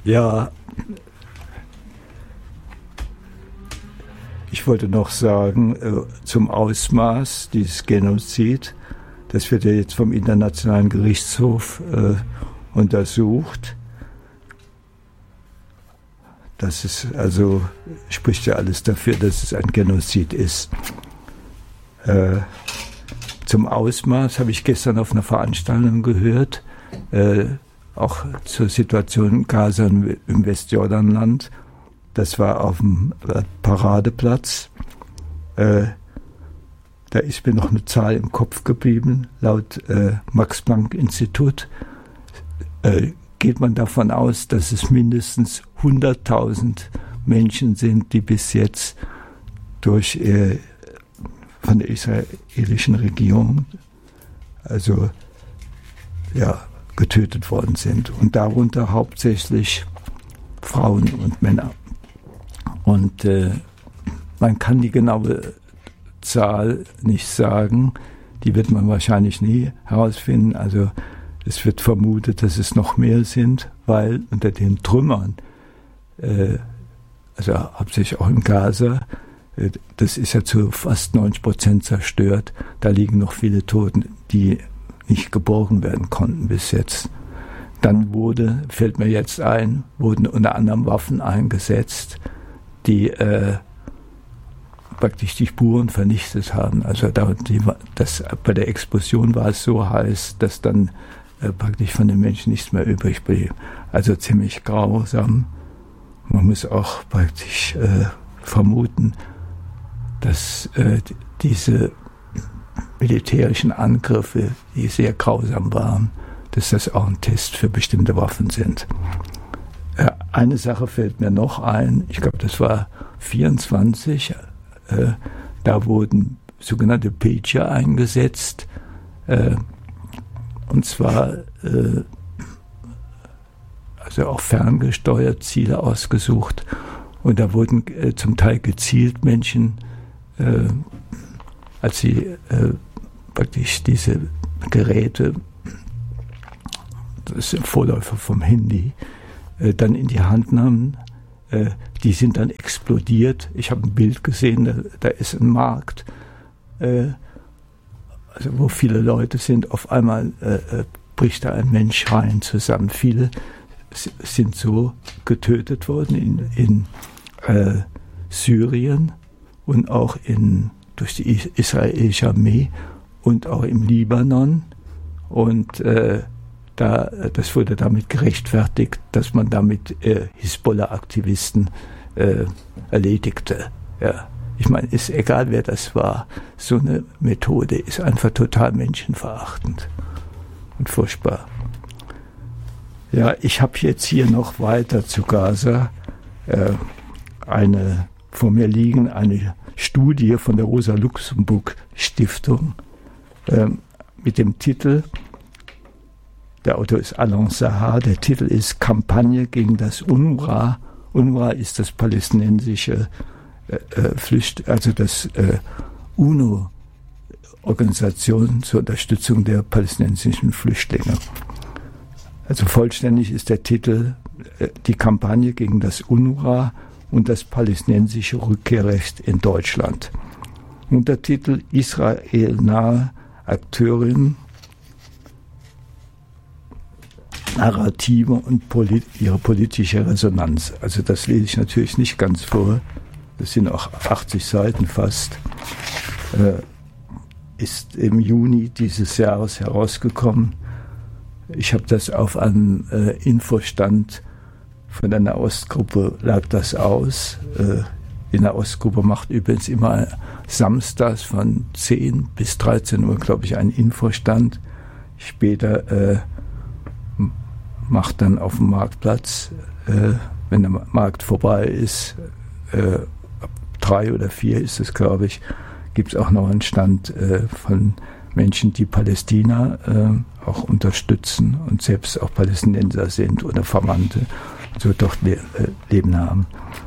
Ja, ich wollte noch sagen, zum Ausmaß dieses Genozid, das wird ja jetzt vom Internationalen Gerichtshof untersucht. Das ist also, spricht ja alles dafür, dass es ein Genozid ist. Zum Ausmaß habe ich gestern auf einer Veranstaltung gehört, auch zur Situation in Gaza im Westjordanland. Das war auf dem Paradeplatz. Da ist mir noch eine Zahl im Kopf geblieben. Laut Max-Planck-Institut geht man davon aus, dass es mindestens 100.000 Menschen sind, die bis jetzt von der israelischen Regierung getötet worden sind. Und darunter hauptsächlich Frauen und Männer. Und man kann die genaue Zahl nicht sagen. Die wird man wahrscheinlich nie herausfinden. Also es wird vermutet, dass es noch mehr sind, weil unter den Trümmern, also hauptsächlich auch in Gaza, das ist ja zu fast 90% zerstört. Da liegen noch viele Toten, die nicht geborgen werden konnten bis jetzt. Dann fällt mir jetzt ein, wurden unter anderem Waffen eingesetzt, die praktisch die Spuren vernichtet haben. Also bei der Explosion war es so heiß, dass dann praktisch von den Menschen nichts mehr übrig blieb. Also ziemlich grausam. Man muss auch praktisch vermuten, dass diese militärischen Angriffe, die sehr grausam waren, dass das auch ein Test für bestimmte Waffen sind. Eine Sache fällt mir noch ein, ich glaube, das war 24, da wurden sogenannte Pager eingesetzt, und zwar also auch ferngesteuert Ziele ausgesucht, und da wurden zum Teil gezielt Menschen, als sie praktisch diese Geräte, das sind Vorläufer vom Handy, dann in die Hand nahmen, die sind dann explodiert. Ich habe ein Bild gesehen, da ist ein Markt, also wo viele Leute sind, auf einmal bricht da ein Mensch rein zusammen. Viele sind so getötet worden in Syrien und auch durch die israelische Armee und auch im Libanon. Und das wurde damit gerechtfertigt, dass man damit Hisbollah-Aktivisten erledigte. Ja. Ich meine, ist egal, wer das war. So eine Methode ist einfach total menschenverachtend und furchtbar. Ja, ich habe jetzt hier noch weiter zu Gaza vor mir liegen eine Studie von der Rosa-Luxemburg-Stiftung mit dem Titel, der Autor ist Alain Sahar, der Titel ist Kampagne gegen das UNRWA. UNRWA ist das palästinensische das UNO-Organisation zur Unterstützung der palästinensischen Flüchtlinge. Also vollständig ist der Titel die Kampagne gegen das UNRWA und das palästinensische Rückkehrrecht in Deutschland. Untertitel Israel-nahe Akteurin, Narrative und ihre politische Resonanz. Also das lese ich natürlich nicht ganz vor. Das sind auch 80 Seiten fast. Ist im Juni dieses Jahres herausgekommen. Ich habe das auf einem Infostand von der Nahostgruppe, lag das aus. Die Nahostgruppe macht übrigens immer samstags von 10 bis 13 Uhr, glaube ich, einen Infostand. Später macht dann auf dem Marktplatz, wenn der Markt vorbei ist, ab 3 oder 4 ist es, glaube ich, gibt es auch noch einen Stand von Menschen, die Palästina auch unterstützen und selbst auch Palästinenser sind oder Verwandte, so dort Leben haben.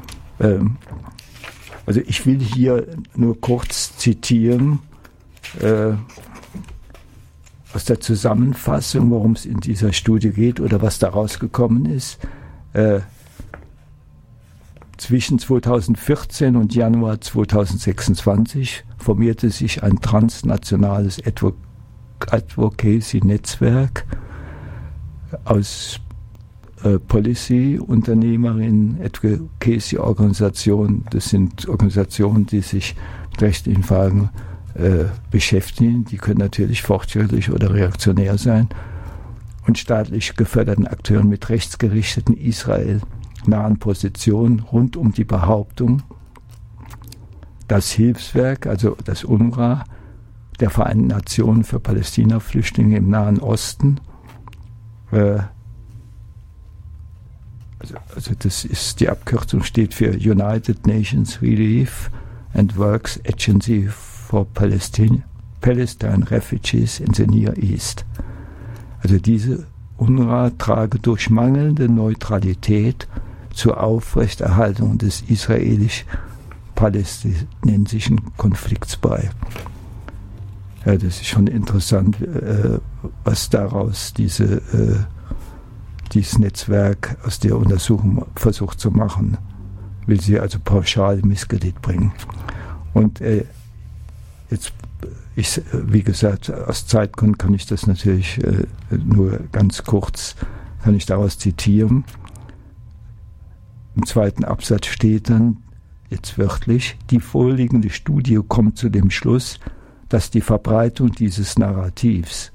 Also ich will hier nur kurz zitieren aus der Zusammenfassung, worum es in dieser Studie geht oder was da rausgekommen ist. Zwischen 2014 und Januar 2026 formierte sich ein transnationales Advocacy-Netzwerk aus Policy-Unternehmerinnen, Advocacy-Organisationen. Das sind Organisationen, die sich mit rechtlichen Fragen beschäftigen. Die können natürlich fortschrittlich oder reaktionär sein. Und staatlich geförderten Akteuren mit rechtsgerichteten israelnahen Positionen rund um die Behauptung, das Hilfswerk, also das UNRWA, der Vereinten Nationen für Palästina-Flüchtlinge im Nahen Osten, also das ist, die Abkürzung steht für United Nations Relief and Works Agency for Palestine Refugees in the Near East. Also diese UNRWA trage durch mangelnde Neutralität zur Aufrechterhaltung des israelisch-palästinensischen Konflikts bei. Ja, das ist schon interessant, was daraus dieses Netzwerk aus der Untersuchung versucht zu machen. Will sie also pauschal Misskredit bringen. Und jetzt, wie gesagt, aus Zeitgründen kann ich das natürlich nur ganz kurz, kann ich daraus zitieren. Im zweiten Absatz steht dann, jetzt wörtlich, die vorliegende Studie kommt zu dem Schluss, dass die Verbreitung dieses Narrativs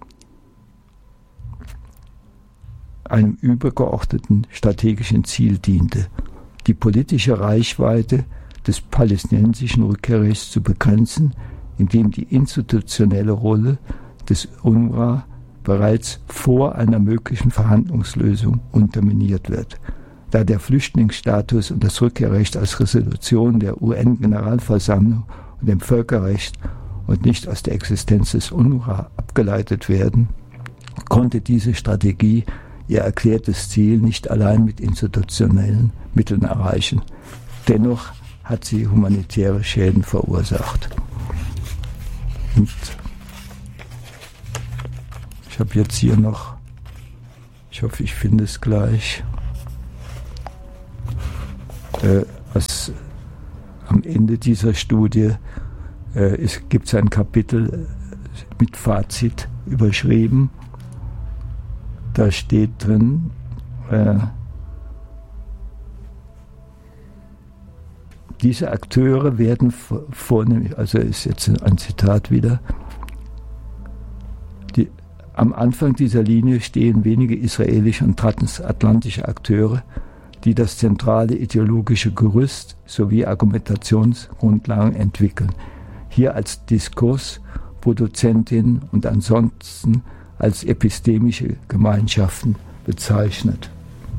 einem übergeordneten strategischen Ziel diente, die politische Reichweite des palästinensischen Rückkehrrechts zu begrenzen, indem die institutionelle Rolle des UNRWA bereits vor einer möglichen Verhandlungslösung unterminiert wird. Da der Flüchtlingsstatus und das Rückkehrrecht als Resolution der UN-Generalversammlung und dem Völkerrecht und nicht aus der Existenz des UNRWA abgeleitet werden, konnte diese Strategie ihr erklärtes Ziel nicht allein mit institutionellen Mitteln erreichen. Dennoch hat sie humanitäre Schäden verursacht. Und ich habe jetzt hier noch, ich hoffe, ich finde es gleich, was am Ende dieser Studie gibt es ein Kapitel mit Fazit überschrieben. Da steht drin, diese Akteure werden vornehmlich, also ist jetzt ein Zitat wieder, am Anfang dieser Linie stehen wenige israelische und transatlantische Akteure, die das zentrale ideologische Gerüst sowie Argumentationsgrundlagen entwickeln. Hier als Diskursproduzentinnen und ansonsten als epistemische Gemeinschaften bezeichnet.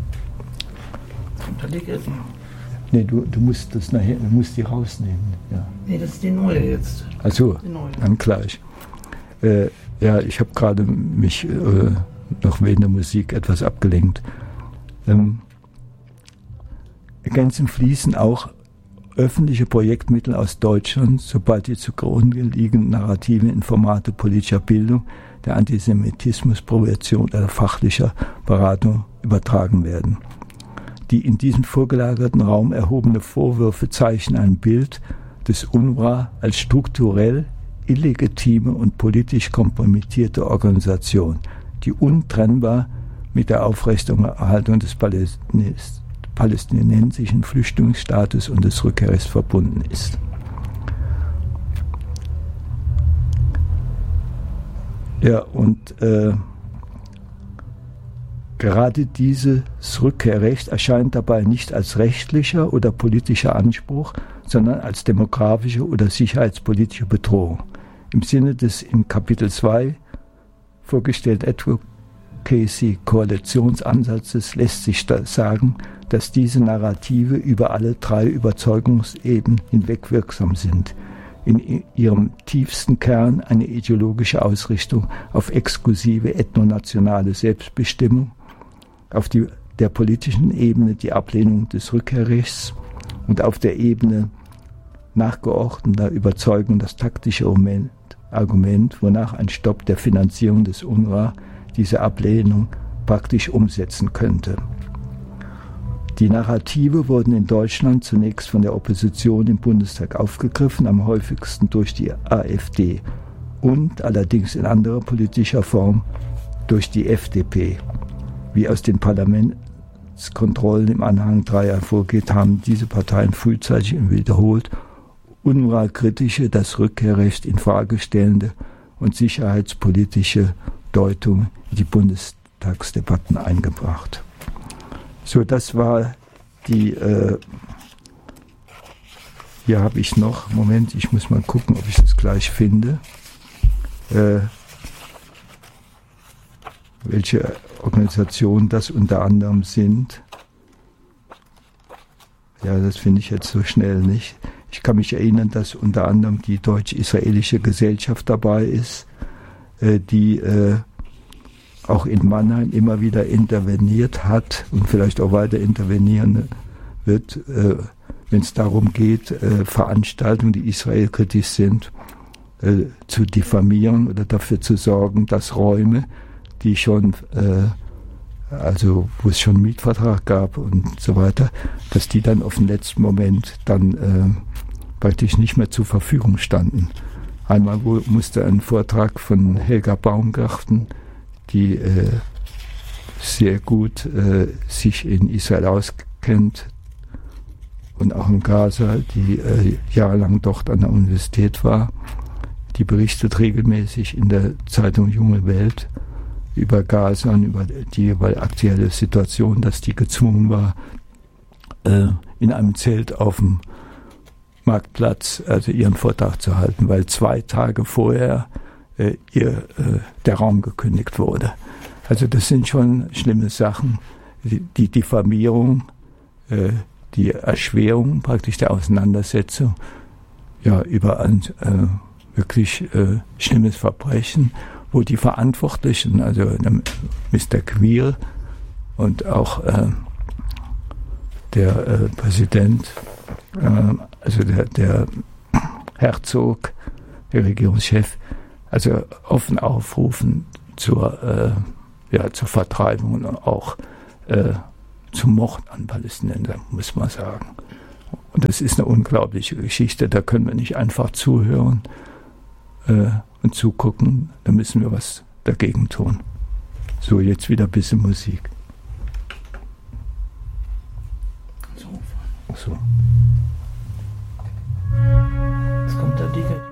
Nee, du musst das nachher, du musst die rausnehmen. Ja. Nee, das ist die neue jetzt. Also, dann gleich. Ja, ich habe gerade mich noch wegen der Musik etwas abgelenkt. Ergänzend fließen auch öffentliche Projektmittel aus Deutschland, sobald die zugrunde liegenden Narrative in Formate politischer Bildung, der Antisemitismusprävention oder fachlicher Beratung übertragen werden. Die in diesem vorgelagerten Raum erhobene Vorwürfe zeichnen ein Bild des UNRWA als strukturell illegitime und politisch kompromittierte Organisation, die untrennbar mit der Aufrechterhaltung des palästinensischen Flüchtlingsstatus und des Rückkehrrechts verbunden ist. Ja, und gerade dieses Rückkehrrecht erscheint dabei nicht als rechtlicher oder politischer Anspruch, sondern als demografische oder sicherheitspolitische Bedrohung. Im Sinne des in Kapitel 2 vorgestellten Advocacy-Koalitionsansatzes lässt sich sagen, dass diese Narrative über alle drei Überzeugungsebenen hinweg wirksam sind. In ihrem tiefsten Kern eine ideologische Ausrichtung auf exklusive ethnonationale Selbstbestimmung, auf der politischen Ebene die Ablehnung des Rückkehrrechts und auf der Ebene nachgeordneter Überzeugung das taktische Argument, wonach ein Stopp der Finanzierung des UNRWA diese Ablehnung praktisch umsetzen könnte. Die Narrative wurden in Deutschland zunächst von der Opposition im Bundestag aufgegriffen, am häufigsten durch die AfD und allerdings in anderer politischer Form durch die FDP. Wie aus den Parlamentskontrollen im Anhang 3 hervorgeht, haben diese Parteien frühzeitig und wiederholt unmoralkritische, das Rückkehrrecht in Frage stellende und sicherheitspolitische Deutung in die Bundestagsdebatten eingebracht. So, das war die, hier habe ich noch, Moment, ich muss mal gucken, ob ich das gleich finde, welche Organisationen das unter anderem sind. Ja, das finde ich jetzt so schnell nicht. Ich kann mich erinnern, dass unter anderem die Deutsch-Israelische Gesellschaft dabei ist, die auch in Mannheim immer wieder interveniert hat und vielleicht auch weiter intervenieren wird, wenn es darum geht, Veranstaltungen, die israelkritisch sind, zu diffamieren oder dafür zu sorgen, dass Räume, die schon, also wo es schon einen Mietvertrag gab und so weiter, dass die dann auf den letzten Moment dann praktisch nicht mehr zur Verfügung standen. Einmal musste ein Vortrag von Helga Baumgarten, die sehr gut sich in Israel auskennt und auch in Gaza, die jahrelang dort an der Universität war. Die berichtet regelmäßig in der Zeitung Junge Welt über Gaza und über die aktuelle Situation, dass die gezwungen war, in einem Zelt auf dem Marktplatz also ihren Vortrag zu halten, weil 2 Tage vorher ihr der Raum gekündigt wurde. Also das sind schon schlimme Sachen. Die Diffamierung, die Erschwerung praktisch der Auseinandersetzung, ja, über ein wirklich schlimmes Verbrechen, wo die Verantwortlichen, also Mr. Queer und auch der Präsident, also der Herzog, der Regierungschef, also offen aufrufen zur Vertreibung und auch zum Mord an Palästinensern, muss man sagen. Und das ist eine unglaubliche Geschichte, da können wir nicht einfach zuhören und zugucken, da müssen wir was dagegen tun. So, jetzt wieder ein bisschen Musik.